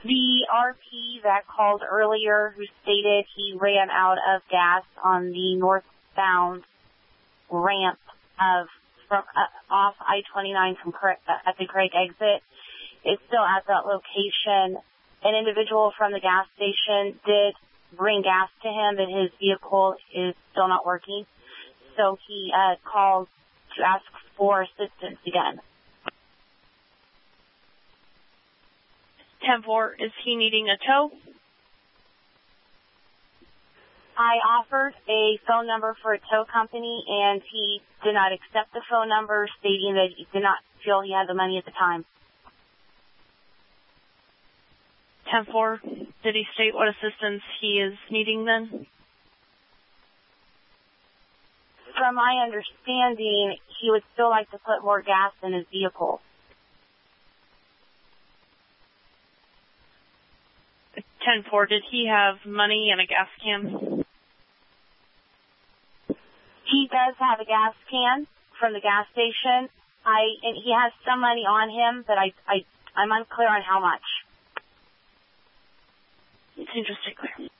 The RP that called earlier who stated he ran out of gas on the northbound ramp off I-29 at the Craig exit is still at that location. An individual from the gas station did bring gas to him, but his vehicle is still not working. So he called to ask for assistance again. 10-4, is he needing a tow? I offered a phone number for a tow company, and he did not accept the phone number, stating that he did not feel he had the money at the time. 10-4, did he state what assistance he is needing then? From my understanding, he would still like to put more gas in his vehicle. 10-4, did he have money and a gas can? He does have a gas can from the gas station. And he has some money on him, but I'm unclear on how much. It's interesting.